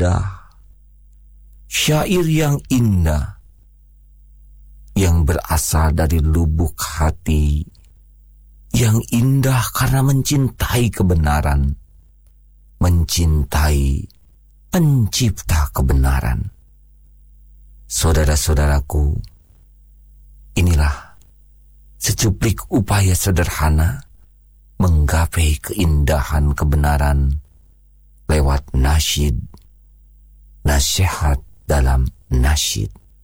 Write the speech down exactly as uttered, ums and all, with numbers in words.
indah, syair yang indah, yang berasal dari lubuk hati, yang indah karena mencintai kebenaran, mencintai pencipta kebenaran. Saudara-saudaraku, inilah secuplik upaya sederhana menggapai keindahan kebenaran lewat nasyid, nasihat dalam nasyid.